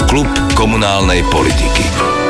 Klub komunálnej politiky.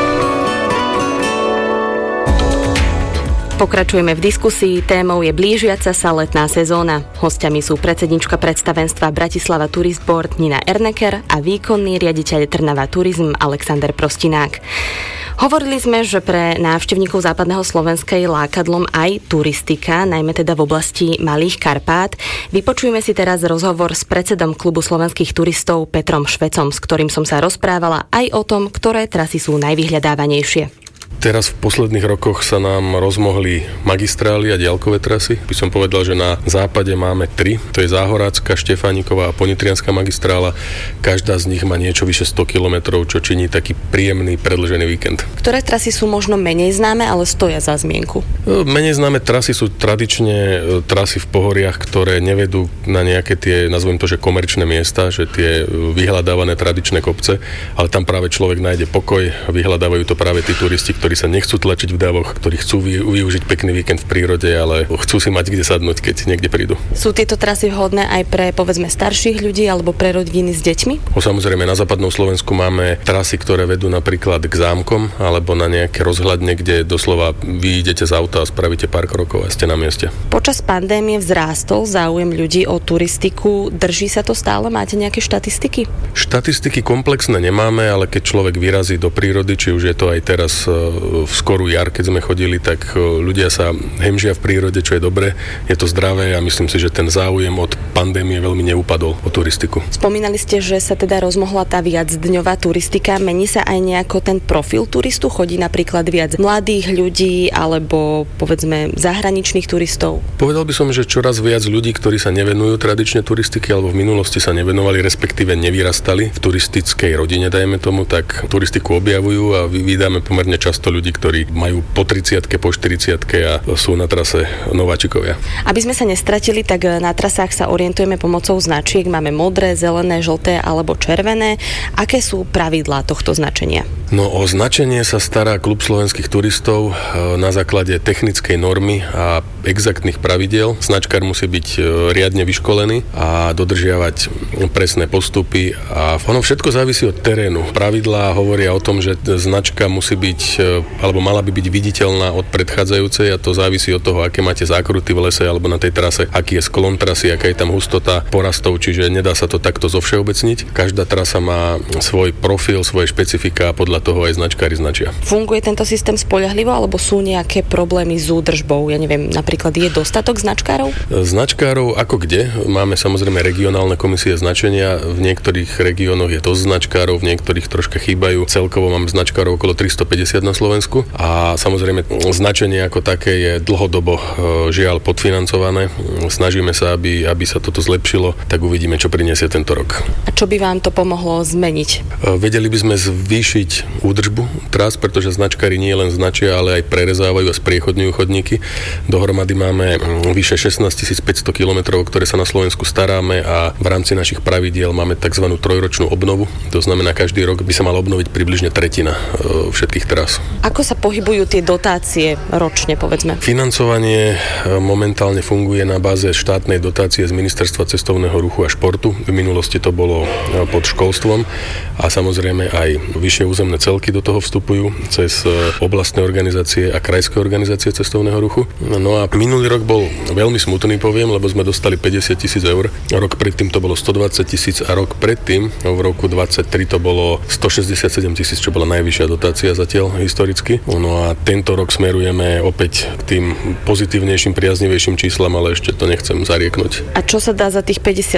Pokračujeme v diskusii, témou je blížiaca sa letná sezóna. Hostiami sú predsednička predstavenstva Bratislava Tourist Board Nina Erneker a výkonný riaditeľ Trnava Tourism Alexander Prostinák. Hovorili sme, že pre návštevníkov západného Slovenska je lákadlom aj turistika, najmä teda v oblasti Malých Karpát. Vypočujme si teraz rozhovor s predsedom klubu slovenských turistov Petrom Švecom, s ktorým som sa rozprávala aj o tom, ktoré trasy sú najvyhľadávanejšie. Teraz v posledných rokoch sa nám rozmohli magistrály a diaľkové trasy. By som povedal, že na západe máme 3. To je Záhorácka, Štefániková a Ponitrianska magistrála. Každá z nich má niečo vyše 100 km, čo činí taký príjemný predĺžený víkend. Ktoré trasy sú možno menej známe, ale stoja za zmienku? Menej známe trasy sú tradične trasy v pohoriach, ktoré nevedú na nejaké tie, nazvem to, že komerčné miesta, že tie vyhľadávané tradičné kopce, ale tam práve človek nájde pokoj a vyhľadávajú to práve tí turisti, ktorí sa nechcú tlačiť v davoch, ktorí chcú využiť pekný víkend v prírode, ale chcú si mať kde sadnúť, keď niekde prídu. Sú tieto trasy vhodné aj pre, povedzme, starších ľudí alebo pre rodiny s deťmi? Samozrejme, na západnom Slovensku máme trasy, ktoré vedú napríklad k zámkom alebo na nejaké rozhľadne, kde doslova vy idete z auta a spravíte pár krokov a ste na mieste. Počas pandémie vzrástol záujem ľudí o turistiku. Drží sa to stále? Máte nejaké štatistiky? Štatistiky komplexné nemáme, ale keď človek vyrazí do prírody, či už je to aj teraz v skorú jar, keď sme chodili, tak ľudia sa hemžia v prírode, čo je dobre, je to zdravé a myslím si, že ten záujem od pandémie veľmi neupadol o turistiku. Spomínali ste, že sa teda rozmohla tá viacdňová turistika. Mení sa aj nejako ten profil turistu? Chodí napríklad viac mladých ľudí alebo povedzme zahraničných turistov? Povedal by som, že čoraz viac ľudí, ktorí sa nevenujú tradične turistiky alebo v minulosti sa nevenovali, respektíve nevyrastali v turistickej rodine, dajme tomu, tak turistiku objavujú a vydáme pomerne často ľudí, ktorí majú po 30-ke, po 40-ke a sú na trase nováčikovia. Aby sme sa nestratili, tak na trasách sa orientujeme pomocou značiek. Máme modré, zelené, žlté alebo červené. Aké sú pravidlá tohto značenia? No, o značenie sa stará Klub slovenských turistov na základe technickej normy a exaktných pravidiel. Značkár musí byť riadne vyškolený a dodržiavať presné postupy a ono všetko závisí od terénu. Pravidlá hovoria o tom, že značka musí byť alebo mala by byť viditeľná od predchádzajúcej a to závisí od toho, aké máte zákruty v lese alebo na tej trase, aký je sklon trasy, aká je tam hustota porastov, čiže nedá sa to takto zovšeobecniť. Každá trasa má svoj profil, svoje špecifika a podľa toho aj značkári značia. Funguje tento systém spoľahlivo alebo sú nejaké problémy s údržbou? Ja neviem, napríklad je dostatok značkárov? Značkárov ako kde? Máme samozrejme regionálne komisie značenia, v niektorých regiónoch je dosť značkárov, v niektorých troška chýbajú. Celkovo máme značkárov okolo 350 na Slovensku a samozrejme značenie ako také je dlhodobo žiaľ podfinancované. Snažíme sa, aby sa toto zlepšilo, tak uvidíme, čo prinesie tento rok. A čo by vám to pomohlo zmeniť? Vedeli by sme zvýšiť údržbu trás, pretože značkári nie len značia, ale aj prerezávajú a spriechodňujú chodníky. Dohromady máme vyše 16 500 kilometrov, ktoré sa na Slovensku staráme a v rámci našich pravidiel máme tzv. Trojročnú obnovu. To znamená, každý rok by sa mal obnoviť približne tretina všetkých trás. Ako sa pohybujú tie dotácie ročne, povedzme? Financovanie momentálne funguje na báze štátnej dotácie z Ministerstva cestovného ruchu a športu. V minulosti to bolo pod školstvom a samozrejme aj vyššie územné celky do toho vstupujú cez oblastné organizácie a krajské organizácie cestovného ruchu. No a minulý rok bol veľmi smutný, poviem, lebo sme dostali 50 000 eur. Rok predtým to bolo 120 000 a rok predtým, v roku 2023 to bolo 167 000, čo bola najvyššia dotácia zatiaľ historicky. No a tento rok smerujeme opäť k tým pozitívnejším, priaznivejším číslam, ale ešte to nechcem zarieknúť. A čo sa dá za tých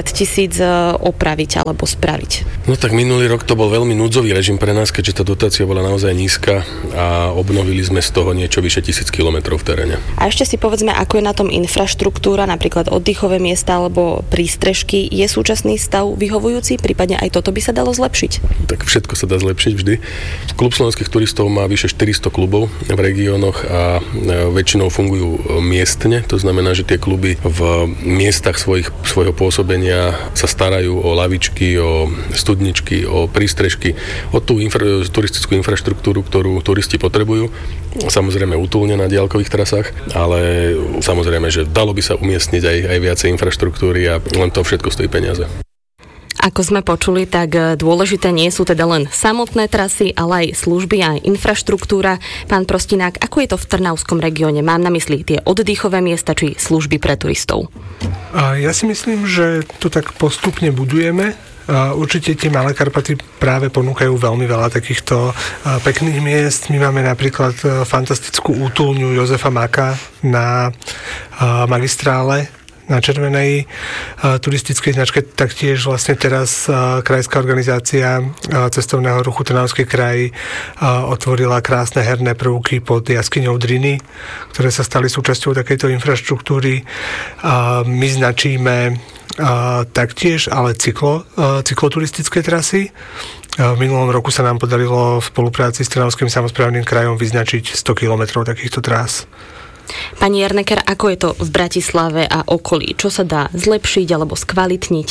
50 000 opraviť alebo spraviť? No tak minulý rok to bol veľmi núdzový režim pre nás, keďže tá dotácia bola naozaj nízka a obnovili sme z toho niečo vyše 1000 kilometrov v teréne. A ešte si povedzme, ako je na tom infraštruktúra, napríklad oddychové miesta alebo prístrežky. Je súčasný stav vyhovujúci? Prípadne aj toto by sa dalo zlepšiť? Tak všetko sa dá zlepšiť vždy. Klub slovenských turistov má vyše 400 klubov v regiónoch a väčšinou fungujú miestne. To znamená, že tie kluby v miestach svojho pôsobenia sa starajú o lavičky, o studničky, o prístrežky, o tú turistickú infraštruktúru, ktorú turisti potrebujú. Samozrejme útulne na diaľkových trasách, ale samozrejme, že dalo by sa umiestniť aj viacej infraštruktúry a len to všetko stojí peniaze. Ako sme počuli, tak dôležité nie sú teda len samotné trasy, ale aj služby a infraštruktúra. Pán Prostinák, ako je to v Trnavskom regióne? Mám na mysli tie oddychové miesta či služby pre turistov? Ja si myslím, že to tak postupne budujeme. Určite tie Malé Karpaty práve ponúkajú veľmi veľa takýchto pekných miest. My máme napríklad fantastickú útulňu Jozefa Maka na magistrále na červenej turistickej značke. Taktiež vlastne teraz krajská organizácia cestovného ruchu Trnavský kraj otvorila krásne herné prvky pod jaskyňou Driny, ktoré sa stali súčasťou takejto infraštruktúry. My značíme taktiež, ale cykloturistické trasy. V minulom roku sa nám podarilo v spolupráci s Trnavským samosprávnym krajom vyznačiť 100 kilometrov takýchto trás. Pani Erneker, ako je to v Bratislave a okolí? Čo sa dá zlepšiť alebo skvalitniť?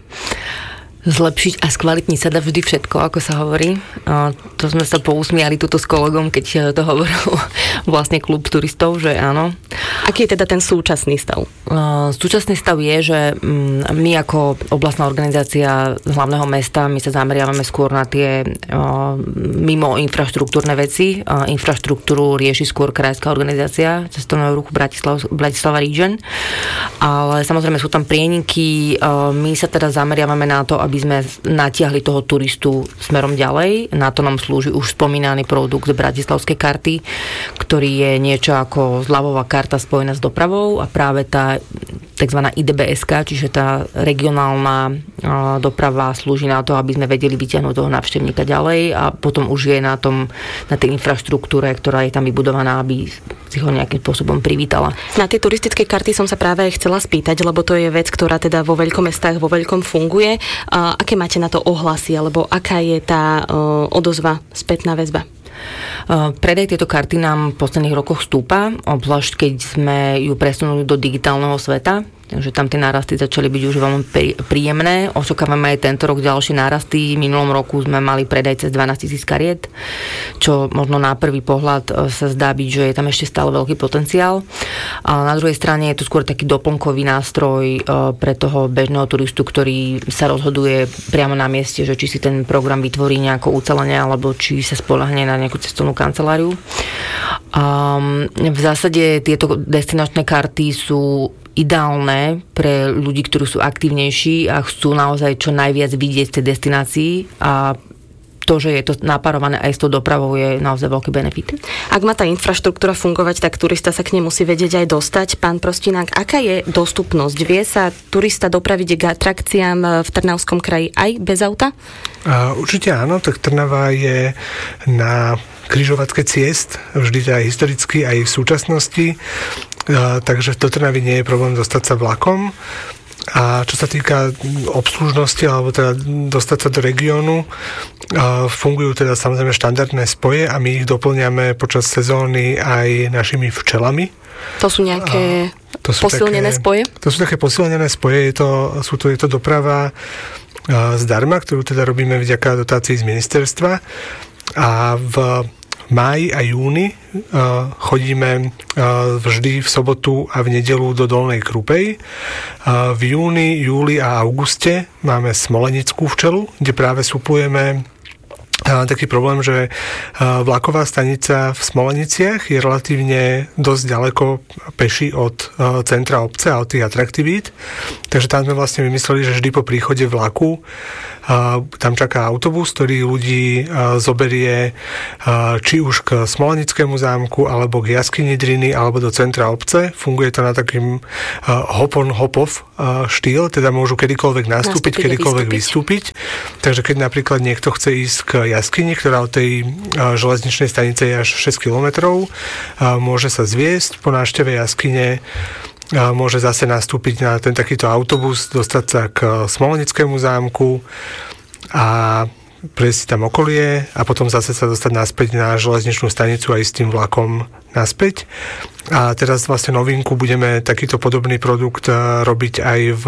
Zlepšiť a skvalitniť sa dá vždy všetko, ako sa hovorí. To sme sa pousmiali tuto s kolegom, keď to hovoril vlastne klub turistov, že áno. Aký je teda ten súčasný stav? Súčasný stav je, že my ako oblastná organizácia z hlavného mesta, my sa zameriavame skôr na tie mimo infraštruktúrne veci. Infraštruktúru rieši skôr krajská organizácia cestovného ruchu Bratislava Region. Ale samozrejme sú tam prieniky. My sa teda zameriavame na to, aby sme natiahli toho turistu smerom ďalej. Na to nám slúži už spomínaný produkt z bratislavskej karty, ktorý je niečo ako zľavová karta spojená s dopravou a práve tá tzv. IDBSK, čiže tá regionálna doprava slúži na to, aby sme vedeli vyťahnuť toho návštevníka ďalej a potom už je na tej infraštruktúre, ktorá je tam vybudovaná, aby si ho nejakým spôsobom privítala. Na tie turistické karty som sa práve chcela spýtať, lebo to je vec, ktorá teda vo veľkomestách, vo veľkom funguje. Aké máte na to ohlasy, alebo aká je tá odozva, spätná väzba? Predaj tejto karty nám v posledných rokoch stúpa, obzvlášť keď sme ju presunuli do digitálneho sveta, takže tam tie nárasty začali byť už veľmi príjemné. Očakávame aj tento rok ďalšie nárasty. V minulom roku sme mali predaj cez 12 000 kariet, čo možno na prvý pohľad sa zdá byť, že je tam ešte stále veľký potenciál. Ale na druhej strane je to skôr taký doplnkový nástroj pre toho bežného turistu, ktorý sa rozhoduje priamo na mieste, že či si ten program vytvorí nejako ucelenie, alebo či sa spoľahne na nejakú cestovnú kanceláriu. V zásade tieto destinačné karty sú ideálne pre ľudí, ktorí sú aktívnejší a chcú naozaj čo najviac vidieť z tej destinácii a to, že je to napárované aj s tou dopravou, je naozaj veľký benefit. Ak má tá infraštruktúra fungovať, tak turista sa k nej musí vedieť aj dostať. Pán Prostinák, aká je dostupnosť? Vie sa turista dopraviť k atrakciám v Trnavskom kraji aj bez auta? Určite áno, tak Trnava je na križovatke ciest, vždy aj historicky, aj v súčasnosti. Takže do Trnavy nie je problém dostať sa vlakom. A čo sa týka obslužnosti, alebo teda dostať sa do regiónu, fungujú teda samozrejme štandardné spoje a my ich doplňame počas sezóny aj našimi včelami. To sú nejaké posilnené spoje? To sú také posilnené spoje, je to doprava zdarma, ktorú teda robíme vďaka dotácii z ministerstva a v máji a júni chodíme vždy v sobotu a v nedeľu do Dolnej Krupej. V júni, júli a auguste máme smolenickú včelu, kde práve suplujeme taký problém, že vlaková stanica v Smoleniciach je relatívne dosť ďaleko peši od centra obce a od tých atraktivít. Takže tam sme vlastne vymysleli, že vždy po príchode vlaku tam čaká autobus, ktorý ľudí zoberie či už k Smolenickému zámku, alebo k jaskyni Driny, alebo do centra obce. Funguje to na takým hop-on-hop-off štýl, teda môžu kedykoľvek nastúpiť, kedykoľvek vystúpiť. Takže keď napríklad niekto chce ísť k jaskyni, ktorá od tej železničnej stanice je až 6 kilometrov, môže sa zviesť po návšteve jaskyne, môže zase nastúpiť na ten takýto autobus, dostať sa k Smolenickému zámku a prejsť si tam okolie a potom zase sa dostať naspäť na železničnú stanicu a ísť s tým vlakom naspäť. A teraz vlastne novinku budeme takýto podobný produkt robiť aj v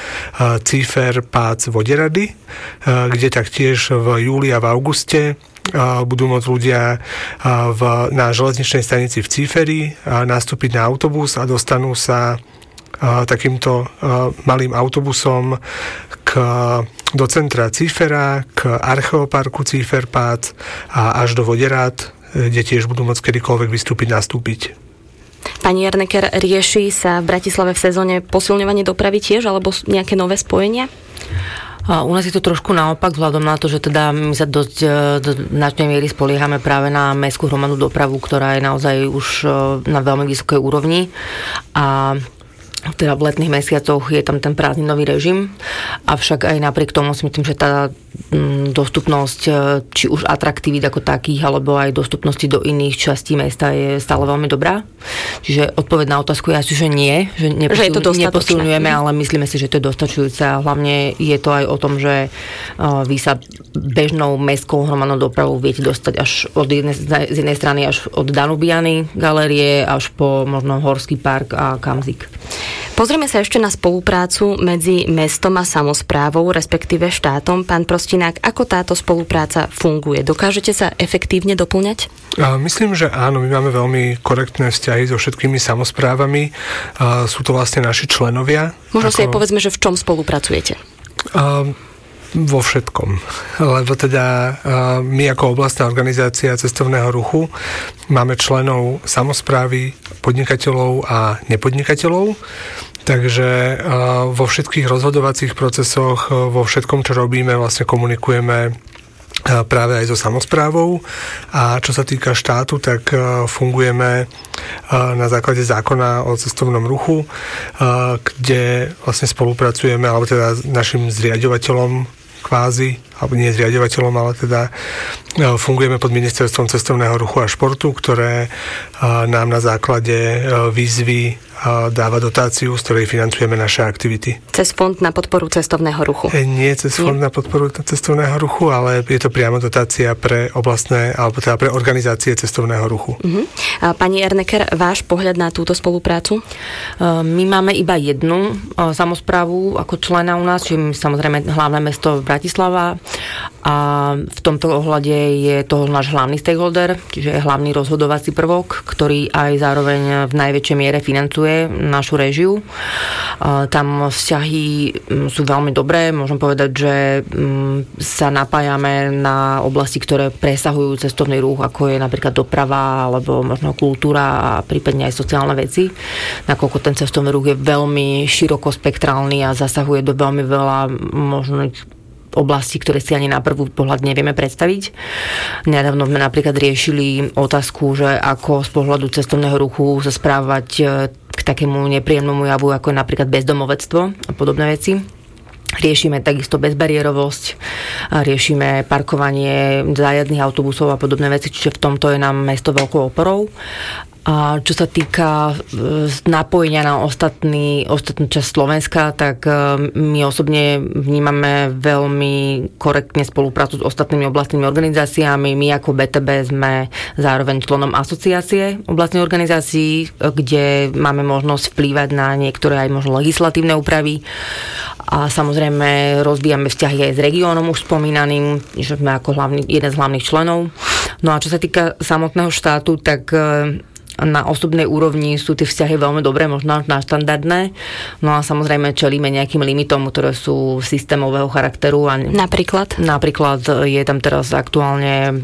Cífer Pác Voderady, kde taktiež v júli a v auguste budú môcť ľudia na železničnej stanici v Cíferi nastúpiť na autobus a dostanú sa takýmto malým autobusom k do centra Cífera, k archeoparku Cíferpác a až do Voderát, kde tiež budú môcť kedykoľvek nastúpiť. Pani Erneker, rieši sa v Bratislave v sezóne posilňovanie dopravy tiež, alebo nejaké nové spojenia? U nás je to trošku naopak, vzhľadom na to, že teda my sa dosť do značnej miery spoliehame práve na mestskú hromadnú dopravu, ktorá je naozaj už na veľmi vysokej úrovni a teda v letných mesiacoch je tam ten prázdninový režim, avšak aj napriek tomu si myslím, že tá dostupnosť či už atraktivít ako takých, alebo aj dostupnosti do iných častí mesta je stále veľmi dobrá. Čiže odpoveď na otázku je asi, že nie, že neposilňujeme, ale myslíme si, že to je dostačujúce a hlavne je to aj o tom, že vy sa bežnou mestskou hromadnou dopravou viete dostať až z jednej strany až od Danubiany galérie až po možno Horský park a Kamzik. Pozrieme sa ešte na spoluprácu medzi mestom a samosprávou, respektíve štátom. Pán Prostinák, ako táto spolupráca funguje? Dokážete sa efektívne doplňať? Myslím, že áno. My máme veľmi korektné vzťahy so všetkými samosprávami. Sú to vlastne naši členovia. Možno si aj povedzme, že v čom spolupracujete? Vo všetkom. Lebo teda my ako oblastná organizácia cestovného ruchu máme členov samosprávy, podnikateľov a nepodnikateľov. Takže vo všetkých rozhodovacích procesoch, vo všetkom, čo robíme, vlastne komunikujeme práve aj so samosprávou. A čo sa týka štátu, tak fungujeme na základe zákona o cestovnom ruchu, kde vlastne spolupracujeme, alebo teda našim zriaďovateľom kvázi, alebo nie zriaďovateľom, ale teda fungujeme pod Ministerstvom cestovného ruchu a športu, ktoré nám na základe výzvy dáva dotáciu, z ktorej financujeme naše aktivity. Cez fond na podporu cestovného ruchu? Nie cez fond na podporu cestovného ruchu, ale je to priamo dotácia pre oblastné, alebo teda pre organizácie cestovného ruchu. Pani Erneker, váš pohľad na túto spoluprácu? My máme iba jednu samosprávu ako člena u nás, čiže samozrejme hlavné mesto Bratislava a v tomto ohľade je to náš hlavný stakeholder, čiže je hlavný rozhodovací prvok, ktorý aj zároveň v najväčšej miere financuje našu réžiu. Tam vzťahy sú veľmi dobré. Môžem povedať, že sa napájame na oblasti, ktoré presahujú cestovný ruch, ako je napríklad doprava alebo možno kultúra a prípadne aj sociálne veci. Nakoľko ten cestovný ruch je veľmi širokospektrálny a zasahuje do veľmi veľa možno oblasti, ktoré si ani na prvý pohľad nevieme predstaviť. Nedávno sme napríklad riešili otázku, že ako z pohľadu cestovného ruchu sa správať k takému nepríjemnému javu, ako je napríklad bezdomovectvo a podobné veci. Riešime takisto bezbariérovosť, riešime parkovanie zájazdných autobusov a podobné veci, čiže v tomto je nám mesto veľkou oporou. A čo sa týka napojenia na ostatnú časť Slovenska, tak my osobne vnímame veľmi korektne spoluprácu s ostatnými oblastnými organizáciami. My ako BTB sme zároveň členom asociácie oblastných organizácií, kde máme možnosť vplývať na niektoré aj možno legislatívne úpravy. A samozrejme rozvíjame vzťahy aj s regiónom už spomínaným, že sme ako jeden z hlavných členov. No a čo sa týka samotného štátu, tak na osobnej úrovni sú tie vzťahy veľmi dobré, možno nadštandardné. No a samozrejme čelíme nejakým limitom, ktoré sú systémového charakteru. A napríklad? Napríklad je tam teraz aktuálne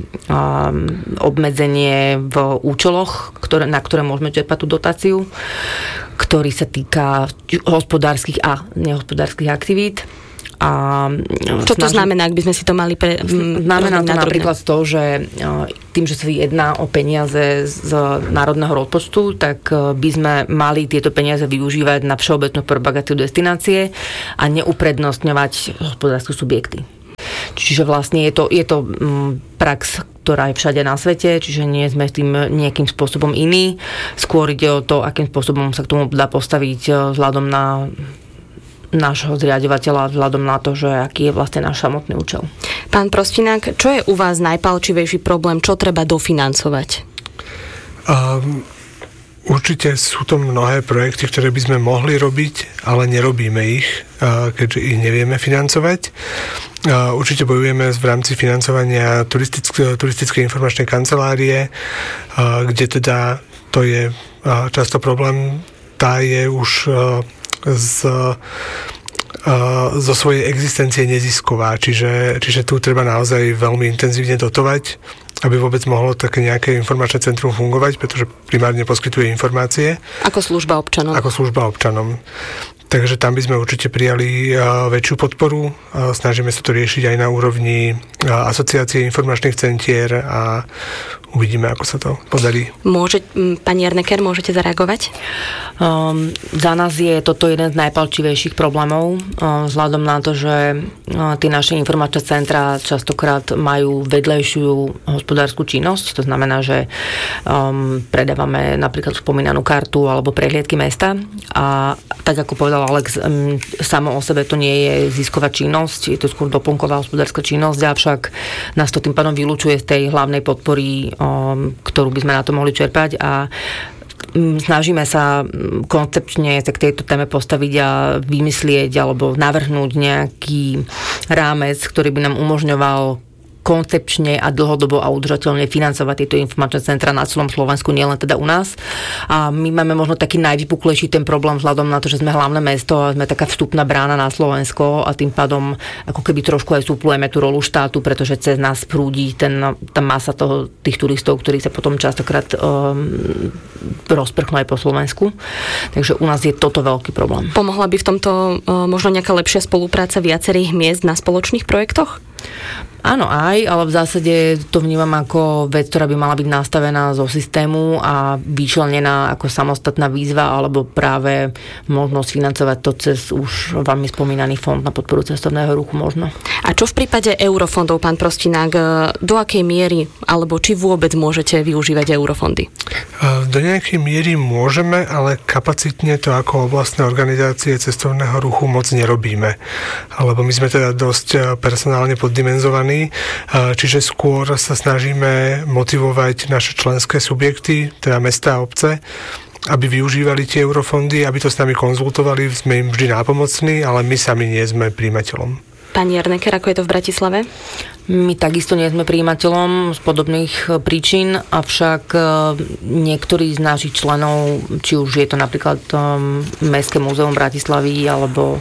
obmedzenie v účeloch, na ktoré môžeme čerpať tú dotáciu, ktorý sa týka hospodárskych a nehospodárskych aktivít. A čo to znamená, ak by sme si to mali znamená to napríklad to, že tým, že sa jedná o peniaze z národného rozpočtu, tak by sme mali tieto peniaze využívať na všeobecnú propagáciu destinácie a neuprednostňovať hospodárske subjekty. Čiže vlastne je to prax, ktorá je všade na svete, čiže nie sme tým nejakým spôsobom iní. Skôr ide o to, akým spôsobom sa k tomu dá postaviť vzhľadom na nášho zriaďovateľa, vzhľadom na to, že aký je vlastne náš samotný účel. Pán Prostinák, čo je u vás najpálčivejší problém? Čo treba dofinancovať? Určite sú to mnohé projekty, ktoré by sme mohli robiť, ale nerobíme ich, keďže ich nevieme financovať. Určite bojujeme v rámci financovania turistickej informačnej kancelárie, kde teda to je často problém. Tá je už zo svojej existencie nezisková, čiže tu treba naozaj veľmi intenzívne dotovať, aby vôbec mohlo také nejaké informačné centrum fungovať, pretože primárne poskytuje informácie. Ako služba občanom. Ako služba občanom. Takže tam by sme určite prijali väčšiu podporu. Snažíme sa to riešiť aj na úrovni asociácie informačných centier a uvidíme, ako sa to podarí. Pani Erneker, môžete zareagovať? Za nás je toto jeden z najpalčivejších problémov, vzhľadom na to, že tie naše informačné centra častokrát majú vedlejšiu hospodárskú činnosť. To znamená, že predávame napríklad spomínanú kartu alebo prehliadky mesta a tak ako povedal Alex, samo o sebe to nie je zisková činnosť, je to skôr doplnková hospodárska činnosť, avšak nás to tým pádom vylúčuje z tej hlavnej podpory, ktorú by sme na to mohli čerpať a snažíme sa koncepčne sa k tejto téme postaviť a vymyslieť alebo navrhnúť nejaký rámec, ktorý by nám umožňoval koncepčne a dlhodobo a udržateľne financovať tieto informačné centra na celom Slovensku, nielen teda u nás. A my máme možno taký najvypuklejší ten problém vzhľadom na to, že sme hlavné mesto a sme taká vstupná brána na Slovensko a tým pádom ako keby trošku aj suplujeme tú rolu štátu, pretože cez nás prúdi tá masa tých turistov, ktorí sa potom častokrát rozprchnú aj po Slovensku. Takže u nás je toto veľký problém. Pomohla by v tomto možno nejaká lepšia spolupráca viacerých miest na spoločných projektoch? Áno, aj, ale v zásade to vnímam ako vec, ktorá by mala byť nastavená zo systému a vyčlenená ako samostatná výzva alebo práve možnosť financovať to cez už vami spomínaný fond na podporu cestovného ruchu možno. A čo v prípade eurofondov, pán Prostinák, do akej miery alebo či vôbec môžete využívať eurofondy? Do nejakej miery môžeme, ale kapacitne to ako oblastné organizácie cestovného ruchu moc nerobíme. Lebo my sme teda dosť personálne poddimenzovaní, čiže skôr sa snažíme motivovať naše členské subjekty, teda mestá a obce, aby využívali tie eurofondy, aby to s nami konzultovali, sme im vždy nápomocní, ale my sami nie sme prijímateľom. Pani Erneker, ako je to v Bratislave? My takisto nie sme prijímateľom z podobných príčin, avšak niektorí z našich členov, či už je to napríklad Mestské múzeum Bratislavy alebo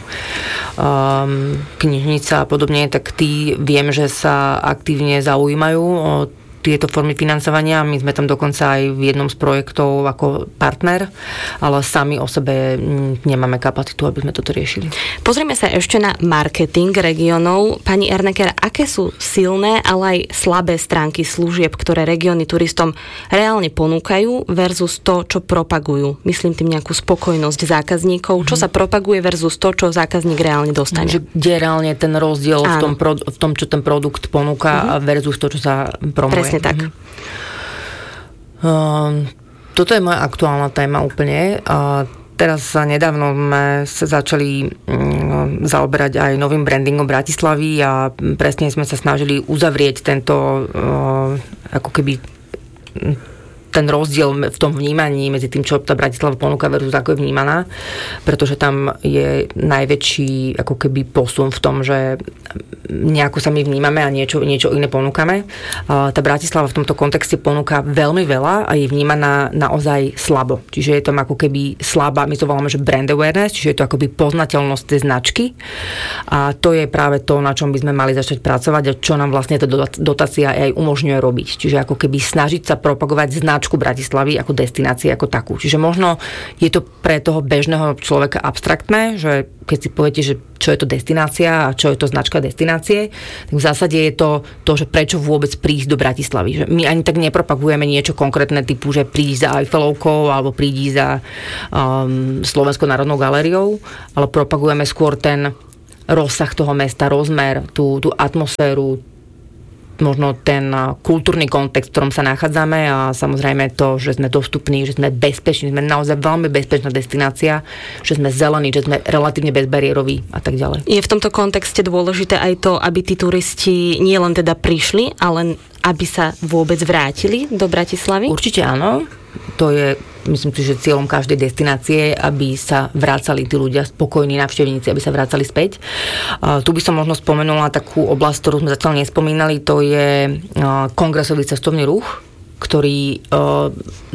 knižnica a podobne, tak tí viem, že sa aktívne zaujímajú o tieto formy financovania. My sme tam dokonca aj v jednom z projektov ako partner, ale sami o sebe nemáme kapacitu, aby sme toto riešili. Pozrieme sa ešte na marketing regiónov. Pani Erneker, aké sú silné, ale aj slabé stránky služieb, ktoré regióny turistom reálne ponúkajú versus to, čo propagujú? Myslím tým nejakú spokojnosť zákazníkov. Čo sa propaguje versus to, čo zákazník reálne dostane? Kde je reálne ten rozdiel v tom, čo ten produkt ponúka versus to, čo sa promuje. Presne tak. Toto je moja aktuálna téma úplne. Teraz nedávno sme sa začali zaoberať aj novým brandingom Bratislavy a presne sme sa snažili uzavrieť tento ako keby ten rozdiel v tom vnímaní medzi tým, čo tá Bratislava ponúka versus ako je vnímaná, pretože tam je najväčší ako keby posun v tom, že nejako sa my vnímame a niečo iné ponúkame. Tá Bratislava v tomto kontexte ponúka veľmi veľa a je vnímaná naozaj slabo. Čiže je tam ako keby slabá, my to voláme, že brand awareness, čiže je to akoby poznateľnosť tej značky a to je práve to, na čom by sme mali začať pracovať a čo nám vlastne tá dotácia aj umožňuje robiť. Čiže ako keby snažiť sa propagovať značku Bratislavy ako destinácie ako takú. Čiže možno je to pre toho bežného človeka abstraktné, že keď si poviete, že čo je to destinácia a čo je to značka destinácie, tak v zásade je to, že prečo vôbec prísť do Bratislavy. Že my ani tak nepropagujeme niečo konkrétne typu, že prísť za Eiffelovkou alebo prísť za Slovenskou národnou galériou, ale propagujeme skôr ten rozsah toho mesta, rozmer, tú atmosféru, možno ten kultúrny kontext, v ktorom sa nachádzame a samozrejme to, že sme dostupní, že sme bezpeční, sme naozaj veľmi bezpečná destinácia, že sme zelení, že sme relatívne bezbariéroví a tak ďalej. Je v tomto kontexte dôležité aj to, aby tí turisti nie len teda prišli, ale aby sa vôbec vrátili do Bratislavy? Určite áno. To je, myslím si, že cieľom každej destinácie, aby sa vracali tí ľudia, spokojní návštevníci, aby sa vracali späť. Tu by som možno spomenula takú oblasť, ktorú sme zatiaľ nespomínali, to je kongresový cestovný ruch, ktorý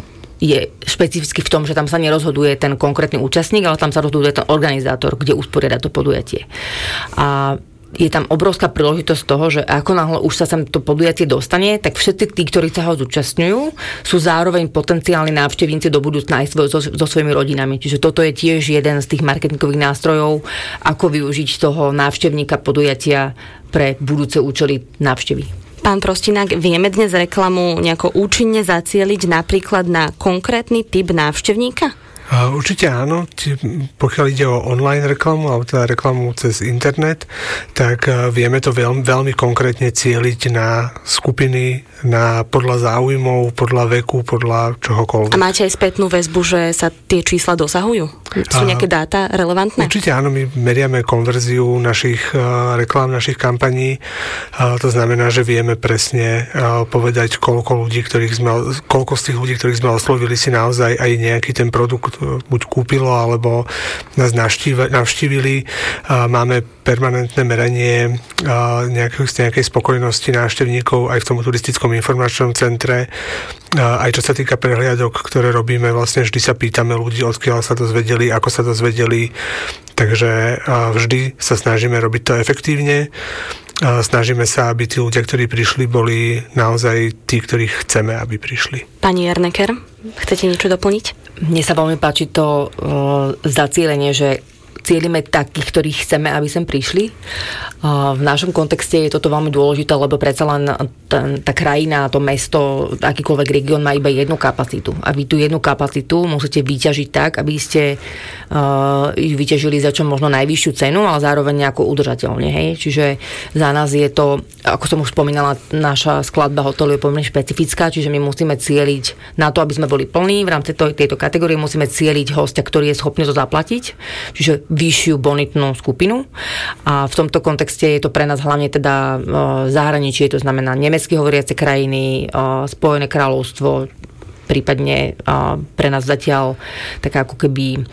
je špecificky v tom, že tam sa nerozhoduje ten konkrétny účastník, ale tam sa rozhoduje ten organizátor, kde usporiada to podujatie. A je tam obrovská príležitosť toho, že ako náhle už sa sem to podujatie dostane, tak všetci tí, ktorí sa ho zúčastňujú, sú zároveň potenciálni návštevníci do budúcna aj so svojimi rodinami. Čiže toto je tiež jeden z tých marketingových nástrojov, ako využiť toho návštevníka podujatia pre budúce účely návštevy. Pán Prostinák, vieme dnes reklamu nejako účinne zacieliť napríklad na konkrétny typ návštevníka? Určite áno, pokiaľ ide o online reklamu, alebo teda reklamu cez internet, tak vieme to veľmi konkrétne cieliť na skupiny, podľa záujmov, podľa veku, podľa čohokoľvek. A máte aj spätnú väzbu, že sa tie čísla dosahujú? Sú nejaké dáta relevantné? Určite áno, my meriame konverziu našich reklám, našich kampaní. To znamená, že vieme presne povedať, koľko z tých ľudí, ktorých sme oslovili, si naozaj aj nejaký ten produkt buď kúpilo, alebo nás navštívili. Máme permanentné meranie nejakej spokojnosti návštevníkov aj v tom turistickom informačnom centre. Aj čo sa týka prehliadok, ktoré robíme, vlastne vždy sa pýtame ľudí, odkiaľ sa dozvedeli, ako sa dozvedeli. Takže vždy sa snažíme robiť to efektívne. Snažíme sa, aby tí ľudia, ktorí prišli, boli naozaj tí, ktorých chceme, aby prišli. Pani Erneker, chcete niečo doplniť? Mne sa veľmi páči to zacielenie, že cielime takých, ktorých chceme, aby sem prišli. V našom kontexte je toto veľmi dôležité, lebo predsa len tá krajina, to mesto, akýkoľvek región má iba jednu kapacitu. A vy tú jednu kapacitu musíte vyťažiť tak, aby ste ju vyťažili za čo možno najvyššiu cenu, ale zároveň nejako udržateľne. Hej? Čiže za nás je to, ako som už spomínala, naša skladba hotelu je pomerne špecifická, čiže my musíme cieliť na to, aby sme boli plní. V rámci tejto kategórie musíme cieliť hostia, ktorý je schopný to zaplatiť. Čiže vyššiu bonitnú skupinu. A v tomto kontexte je to pre nás hlavne teda zahraničie, to znamená nemecky hovoriace krajiny, Spojené kráľovstvo, prípadne pre nás zatiaľ taká ako keby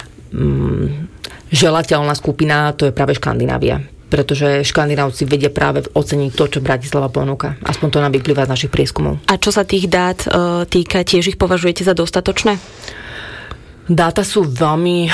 želateľná skupina, to je práve Škandinávia. Pretože Škandinávci vedia práve oceniť to, čo Bratislava ponúka. Aspoň to nám vyplýva z našich prieskumov. A čo sa tých dát týka, tiež ich považujete za dostatočné? Dáta sú veľmi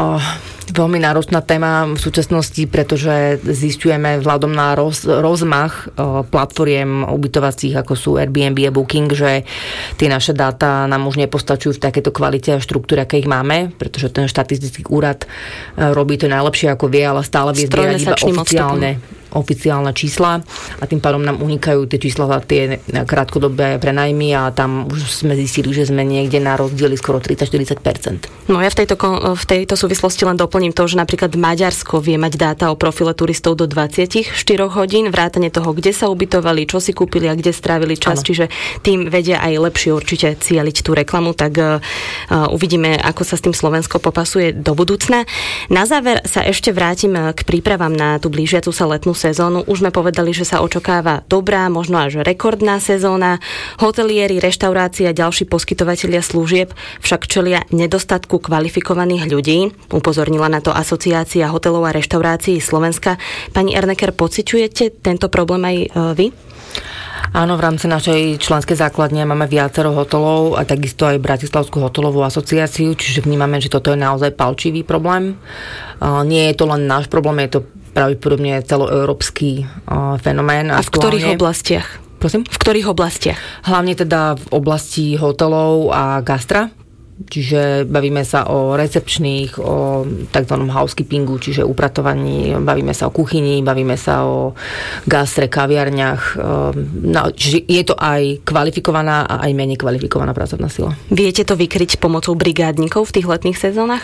náročná téma v súčasnosti, pretože zisťujeme vzhľadom na rozmach platformiem ubytovacích, ako sú Airbnb a Booking, že tie naše dáta nám už nepostačujú v takéto kvalite a štruktúre, aké ich máme, pretože ten štatistický úrad robí to najlepšie, ako vie, ale stále vie zbierať iba oficiálne čísla a tým pádom nám unikajú tie čísla za tie krátkodobé prenajmy a tam už sme zistili, že sme niekde na rozdieli skoro 30-40%. No ja v tejto súvislosti len doplním to, že napríklad Maďarsko vie mať dáta o profile turistov do 24 hodín, vrátane toho, kde sa ubytovali, čo si kúpili a kde strávili čas, čiže tým vedia aj lepšie určite cieliť tú reklamu, tak uvidíme, ako sa s tým Slovensko popasuje do budúcna. Na záver sa ešte vrátim k prípravám na tú blížiacu sa letnú sezónu. Už sme povedali, že sa očakáva dobrá, možno až rekordná sezóna. Hotelieri, reštaurácie a ďalší poskytovatelia služieb však čelia nedostatku kvalifikovaných ľudí. Upozornila na to Asociácia hotelov a reštaurácií Slovenska. Pani Erneker, pociťujete tento problém aj vy? Áno, v rámci našej členskej základne máme viacero hotelov a takisto aj Bratislavskú hotelovú asociáciu, čiže vnímame, že toto je naozaj palčivý problém. Nie je to len náš problém, je to pravdepodobne celoeurópsky fenomén. A v ktorých oblastiach? Prosím? V ktorých oblastiach? Hlavne teda v oblasti hotelov a gastra. Čiže bavíme sa o recepčných, o tzv. Housekeepingu, čiže upratovaní, bavíme sa o kuchyni, bavíme sa o gastre, kaviarniach. Čiže je to aj kvalifikovaná a aj menej kvalifikovaná pracovná sila. Viete to vykryť pomocou brigádnikov v tých letných sezónach?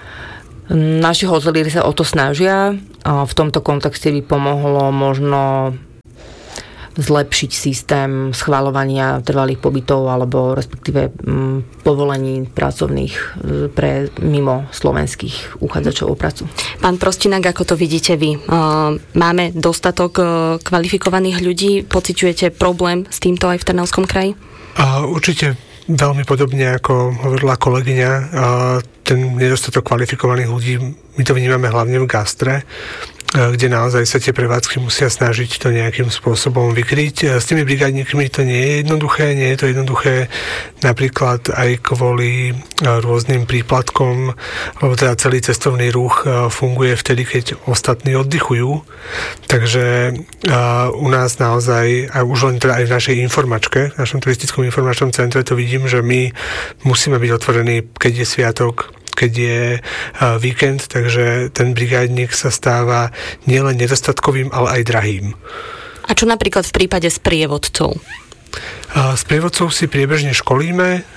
Naši hotelieri sa o to snažia. V tomto kontexte by pomohlo možno zlepšiť systém schvaľovania trvalých pobytov alebo respektíve povolení pracovných pre mimo slovenských uchádzačov o prácu. Pán Prostinák, ako to vidíte vy? Máme dostatok kvalifikovaných ľudí? Pociťujete problém s týmto aj v Trnavskom kraji? Určite veľmi podobne, ako hovorila kolegyňa, ten nedostatok kvalifikovaných ľudí, my to vnímame hlavne v gastre. kde naozaj sa tie prevádzky musia snažiť to nejakým spôsobom vykryť. S tými brigádnikmi to nie je jednoduché napríklad aj kvôli rôznym príplatkom, lebo teda celý cestovný ruch funguje vtedy, keď ostatní oddychujú. Takže u nás naozaj, a už len teda aj v našej informačke, v našom turistickom informačnom centre to vidím, že my musíme byť otvorení, keď je sviatok, keď je víkend, takže ten brigádnik sa stáva nielen nedostatkovým, ale aj drahým. A čo napríklad v prípade sprievodcov? Sprievodcov si priebežne školíme,